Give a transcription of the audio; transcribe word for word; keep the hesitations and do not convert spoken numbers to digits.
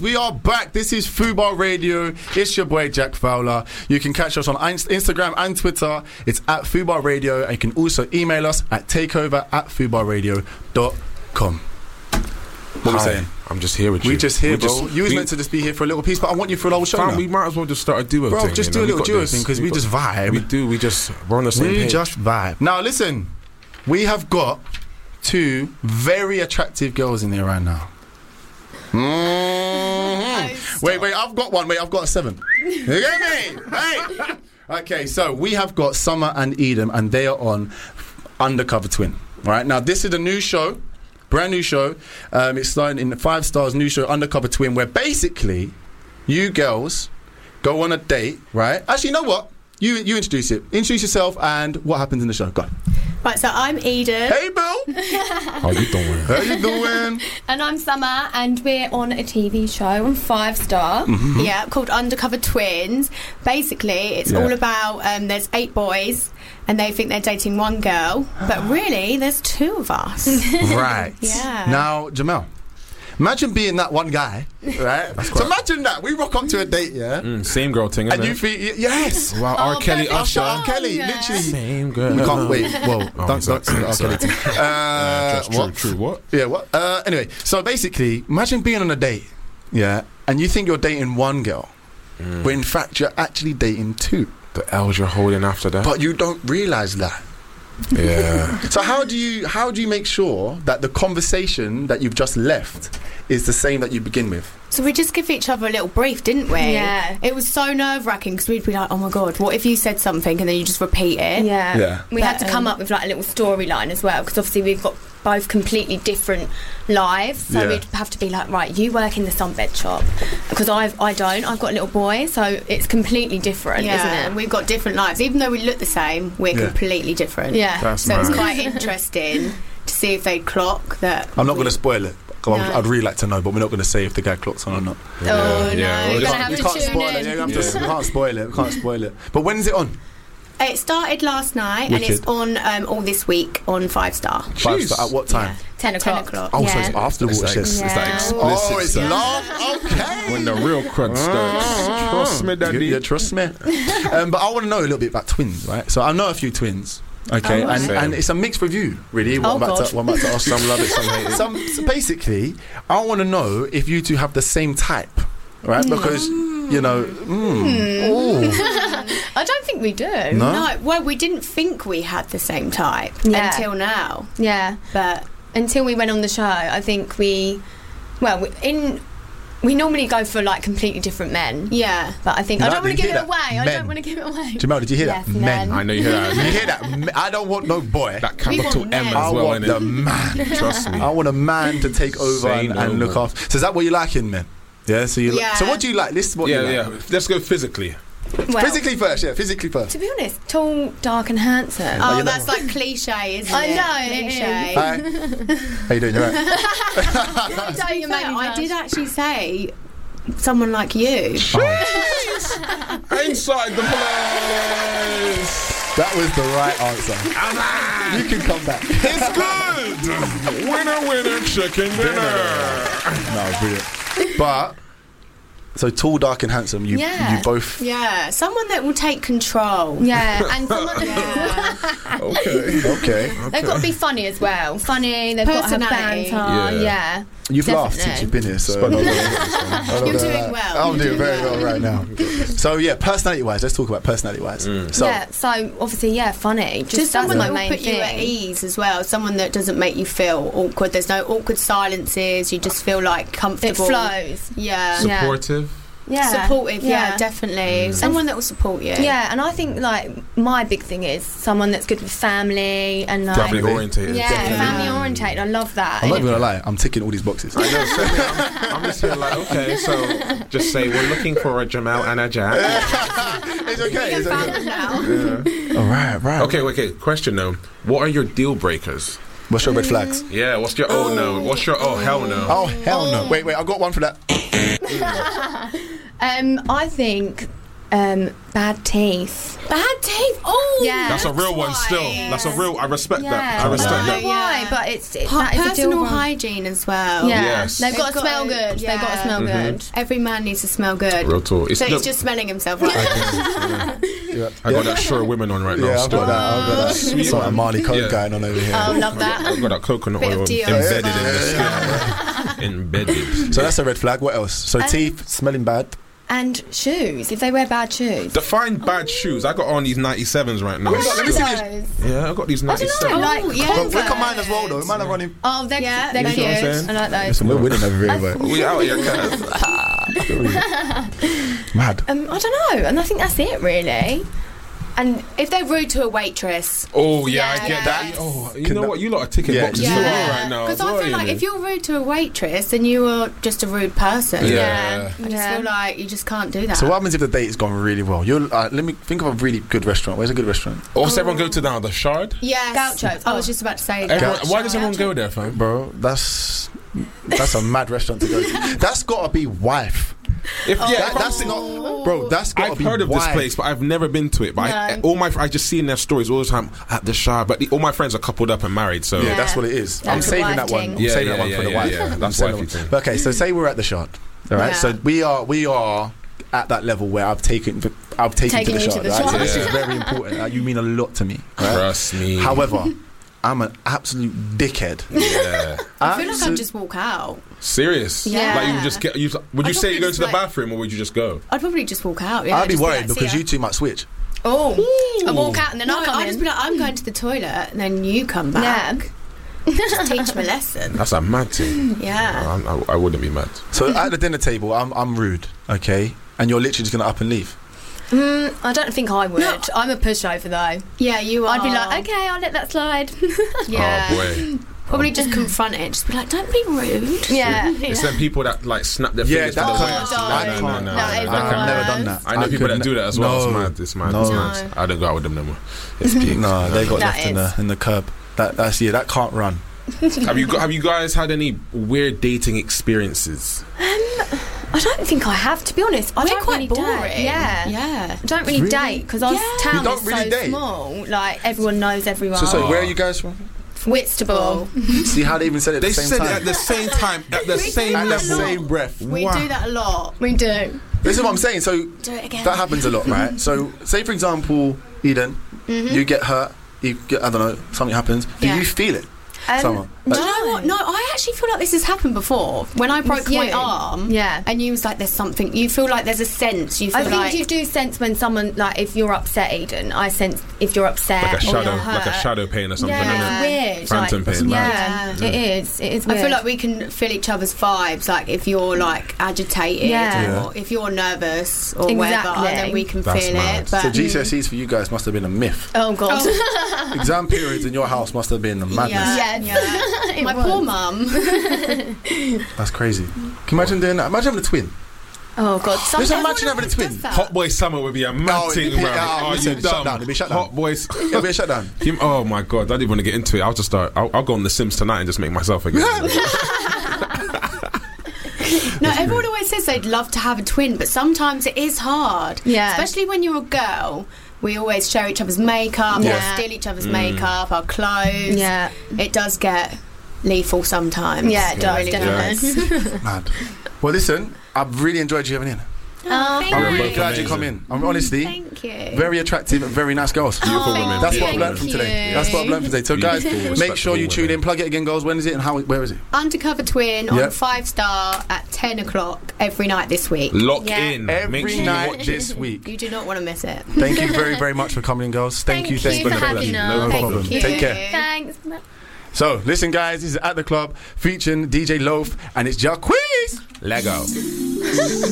guys, we are back. This is Fubar Radio. It's your boy Jack Fowler. You can catch us on Instagram and Twitter. It's at Fubar Radio, and you can also email us at takeover at fubarradio dot com. What are we saying? I'm just here with you. We just here, we bro. Just, you was we, meant to just be here for a little piece, but I want you for a whole show fam, now. We might as well just start a duo bro, thing. just you do know? a little duo thing, because we, we just vibe. We do. We just, we're on the same we page. We just vibe. Now, listen. We have got two very attractive girls in here right now. Mm-hmm. Wait, wait, I've got one. Wait, I've got a seven. You get me? Hey! Okay, so we have got Summer and Eden, and they are on Undercover Twin. All right, now this is a new show. Brand new show. Um, it's starting in Five Stars new show, Undercover Twin, where basically you girls go on a date, right? Actually, you know what? You you introduce it. Introduce yourself and what happens in the show. Go on. Right, so I'm Eden. Hey, Bill. How you doing? How you doing? And I'm Summer, and we're on a T V show on Five Star. Mm-hmm. Yeah, called Undercover Twins. Basically, it's Yeah. all about um, there's eight boys, and they think they're dating one girl, but really there's two of us. Right. Yeah. Now, Jamel, imagine being that one guy, right? So imagine that. We rock up to a date, yeah? Mm, same girl thing, And isn't you it? feel, yes. Wow, R. Oh, Kelly, perfect. Usher. R. Kelly, yeah. literally. Same girl. We can't wait. Whoa, Oh, don't, don't sorry, say R. sorry. Kelly. Uh, Uh, true, what? true, what? Yeah, what? Uh, anyway, so basically, imagine being on a date, yeah, and you think you're dating one girl, Mm. but in fact, you're actually dating two. The L's you're holding after that. But you don't realise that. Yeah. So how do you how do you make sure that the conversation that you've just left is the same that you begin with? So we just give each other a little brief, didn't we? Yeah. It was so nerve-wracking because we'd be like, oh my God, what if you said something and then you just repeat it? Yeah. Yeah. We had But, to come um, up with like a little storyline as well, because obviously we've got both completely different lives, so Yeah. we'd have to be like, right, you work in the sunbed shop, because I I don't. I've got a little boy, so it's completely different, Yeah, isn't and it? we've got different lives. Even though we look the same, we're Yeah. completely different. Yeah. That's So it's mad. quite interesting to see if they'd clock that. I'm not we- going to spoil it. 'Cause I'd- No. I'd really like to know, but we're not going to say if the guy clocks on or not. Oh no, yeah. you're Well, gonna we have we to can't tune spoil in. it. Yeah, we, have to, Yeah. we can't spoil it. We can't spoil it. But when's it on? It started last night and Wicked. it's on um, all this week on Five Star. Five Jeez. star, at what time? Ten o'clock. ten o'clock. Oh, so Yeah. it's after the It's watch. like- Yes. it's like Yeah. explicit Oh, it's Yeah. long. Okay. When the real crud starts. Trust me, daddy. Yeah, trust me. um, but I want to know a little bit about twins, right? So I know a few twins. Okay, Oh, and, right. and it's a mixed review, really. What Oh, I'm about God. to, what I'm about to ask. Some love it, some hate it. Some, so basically, I want to know if you two have the same type, right? Because you know, mm, ooh. I don't think we do. No? No, well, we didn't think we had the same type Yeah. until now. Yeah. But Until we went on the show, I think we, well, we- in we normally go for like completely different men. yeah, But I think You I know, don't want did to you give hear it that? away. I Men. don't want to give it away. Jamal, did you hear Yes, that? men. I know you hear that. Did you hear that? M- I don't want no boy. That We capital want M men. as I well, want innit? the man. Trust me. I want a man to take over Say and, no, and look man. after. So is that what you like in men? Yeah. So you. Yeah. So what do you like? This is what Yeah, you like. yeah. Let's go physically. Well, Physically first, yeah. Physically first. to be honest, tall, dark, and handsome. oh, you know- that's like cliche, isn't I it? know, it Cliche. Hi. How you doing? You alright? To be fair, I did actually say someone like you. Inside the place. That was the right answer. You can come back. It's good. Winner, winner, chicken dinner. No, brilliant. But so tall, dark, and handsome. You, Yeah. you both. Yeah, someone that will take control. Yeah, and someone, Okay. Okay. they've got to be funny as well. Funny, they've got to have Personality. banter. Yeah. Yeah. You've laughed Definitely. since you've been here, so Spot on. I don't You're know doing that. well. I'm You're doing doing very well. well right now. So yeah, personality-wise, let's talk about personality-wise. So yeah, so obviously, yeah, funny. Just, Just that's someone my that will main put you at thing. ease as well. Someone that doesn't make you feel awkward. There's no awkward silences. You just feel like It comfortable. flows. Yeah. Yeah. Supportive. Yeah. Supportive, yeah, Yeah. definitely. Someone that will support you. Yeah, and I think like my big thing is someone that's good with family and like Family orientated. yeah, Definitely. family orientated. I love that. I'm not And even gonna lie, I'm ticking all these boxes. I know, so I'm, I'm just here like, okay, so just say we're looking for a Jamal and a Jack. It's okay. It's okay. Now. All right, right. Okay, okay, question though. What are your deal breakers? What's your red flags? Yeah, what's your oh, no? What's your oh hell no? Oh hell no! Wait, wait. I got one for that. um, I think Um, bad teeth. Bad teeth. Oh, Yeah. That's a real one. why. Still, that's a real. I respect Yeah. that. I respect I don't that. know why, Yeah. but it's it, Per- that is a deal personal breaker. hygiene as well. Yeah, Yes. they've got to They've smell got to- good. They've got to yeah. smell Mhm. good. Every man needs to smell good. Real talk. It's So no- he's just smelling himself. Right? Yeah. I got that sure women on right now. Yeah, I've still. got that. I've got that. Sweet Sort of one. Marley Code Yeah. going on over here. Oh, love that. I've got that coconut Bit of oil Dior embedded as in the well. skin. Embedded. So that's a red flag. What else? So Um, teeth smelling bad. And shoes, if they wear bad shoes. Define bad shoes. I got on these ninety-sevens right now. Let me see Those. these. Yeah, I got these I ninety-sevens. don't know, like Oh, yeah. But look at Converse. mine as well, though. Man, are running. Oh, they're, Yeah, they're you cute. know what I'm saying? I like those. Listen, we're winning over here, but We out here, guys. mad. Um, I don't know, and I think that's it really. And if they're rude to a waitress, Oh yeah, I Yeah. get that. Oh, you Can know that- what? You lot are ticking Yeah, boxes yeah. for me right now. because as I well, feel you like know. if you're rude to a waitress, then you are just a rude person. Yeah. Yeah. I just Yeah. feel like you just can't do that. So what happens if the date has gone really well? You're, uh, let me think of a really good restaurant. Where's a good restaurant? What's everyone go to now? The Shard? Yes. Gauchos. I was just about to say. Everyone, Gaucho. why does everyone go there, fam? Bro, that's that's a mad restaurant to go to. That's got to be wife. If yeah, That- if I'm that's sing- not, bro. That's got to I've be heard of this wife. place, but I've never been to it. But I, No. all my I just see in their stories all the time at the Shard. But the, all my friends are coupled up and married, so Yeah, that's what it is. I'm That's a saving wife that one. thing. I'm Yeah, saving yeah, that one yeah, for the yeah, wife. yeah. I'm That's saving wifey that one. thing. Okay, so say we're at the Shard. All right, Yeah. so we are we are at that level where I've taken I've taken Taken to the you to Shard. the Right? So Shard. this is Yeah. very important. Like, you mean a lot to me. Right? trust me. However, I'm an absolute dickhead. yeah, I feel like Absolute- I'd just walk out. serious. Yeah. Like you would just get. You, would you I'd say probably you go just to the like- bathroom or would you just go? I'd probably just walk out. Yeah, I'd be just worried like, see because ya. you two might switch. Oh, I walk out and then No, I'll come I'd in. just be like, I'm going to the toilet, and then you come back. Just teach me a lesson. That's a mad thing. Yeah. I, I, I wouldn't be mad. So at the dinner table, I'm I'm rude, okay, and you're literally just gonna up and leave. Mm, I don't think I would. No. I'm a pushover though. Yeah, you are. I'd be like, okay, I'll let that slide. Yeah. Oh boy. Probably just confront it. Just be like, don't be rude. yeah. It's them people that like snap their Yeah, fingers that for the can't- waiters. that No, no, can't- no, no, that is no, the I I've can worst. never done that. I know people couldn't- that do that as well. No. It's mad. It's mad. No. It's mad. I don't go out with them no more. It's peak. No, they got That left in is. the in the curb. That that's yeah, that can't run. have you got, have you guys had any weird dating experiences? I don't think I have, to be honest. I We're don't quite really boring. date. Yeah. Yeah. I don't really, Really? date because our Yeah. town You don't is really so date? small. Like everyone knows everyone. So so where are you guys from? Whitstable. See how they even said it at They the same said time. it at the same time, at the same At the level. same breath. We Wow. do that a lot. We do. This is what I'm saying. So Do it again. that happens a lot, right? So say for example, Eden, you get hurt. You get I don't know something happens. Do Yeah. you feel it? Um, Someone. Do Like, you know what? No, I actually feel like this has happened before. When I broke you? my arm, Yeah. and you was like, "There's something." You feel like there's a sense. You feel I think like you do sense when someone, like, if you're upset, Eden. I sense if you're upset Like a or shadow, you're like a hurt. shadow pain or something. Yeah, Isn't it? it's weird. Phantom like, pain. Yeah, Yeah. it is. It is I weird. feel like we can feel each other's vibes. Like if you're like agitated, Yeah. or if you're nervous or Exactly. whatever, then we can That's feel mad. it. But so G C S Es for you guys must have been a myth. oh god. Exam periods in your house must have been a madness. yeah, Yes. yeah. It My was. poor mum. That's crazy. Can you imagine doing that? Imagine having a twin. Oh god. Just Sometimes imagine having a Does twin. that? Hot boy summer would be a mad No, thing, it'd be- bro. ah, Are listen, you shut dumb? down, it'd be shut down. Hot boys. It'll be a shutdown. Him- Oh my god, I don't even want to get into it. I'll just start. I'll, I'll go on The Sims tonight and just make myself again. No, everyone always says they'd love to have a twin, but sometimes it is hard. Yeah. Especially when you're a girl. We always share each other's makeup, Yeah. or steal each other's makeup, our clothes. Yeah. It does get lethal sometimes. Yeah, it does, really definitely. does. Mad. Well, listen, I've really enjoyed you having in. Oh, thank I'm You're really both glad you amazing. come in. I'm honestly Thank you. very attractive, and very nice girls. Beautiful Oh, women. That's what I've Thank learned from today. you. That's what I've learned from today. So, guys, Beautiful, make sure you respectable tune women. in. Plug it again, girls. When is it and how? Where is it? Undercover Twin Yep. on Five Star at ten o'clock every night this week. Lock Yeah. in. Every Make sure you night watch this it. week. You do not want to miss it. Thank you very, very much for coming in, girls. Thank, Thank you. Thank you you. for for having No us. Thank problem. you. Take care. Thanks. So, listen, guys. This is At The Club featuring D J Loaf, and it's Jacquees. Lego.